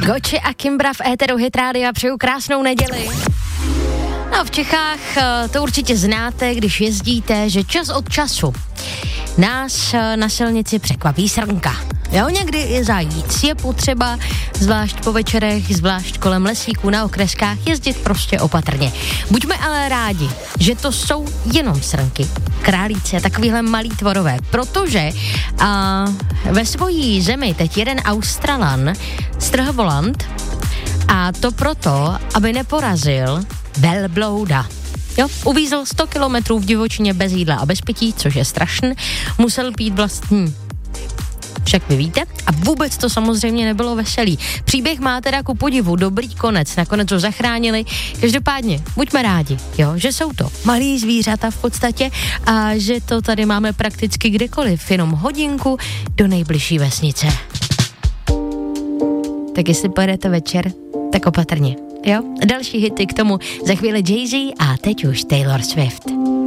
Goči a Kimbra v éteru Hit Rádia, přeju krásnou neděli. No, v Čechách to určitě znáte, když jezdíte, že čas od času nás na silnici překvapí srnka. Jo, někdy je zajít. Je potřeba, zvlášť po večerech, zvlášť kolem lesíků na okreskách, jezdit prostě opatrně. Buďme ale rádi, že to jsou jenom srnky, králíci a takovýhle malý tvorové, protože ve svojí zemi teď jeden Australan strhl volant a to proto, aby neporazil velblouda. Jo, uvízl 100 kilometrů v divočině bez jídla a bez pití, což je strašný, musel pít vlastní. Však vy víte, a vůbec to samozřejmě nebylo veselý. Příběh má teda ku podivu dobrý konec, nakonec ho zachránili. Každopádně, buďme rádi, jo, že jsou to malí zvířata v podstatě a že to tady máme prakticky kdekoliv, jenom hodinku do nejbližší vesnice. Tak jestli pojedete večer, tak opatrně, jo? Další hity k tomu za chvíli Jay-Z a teď už Taylor Swift.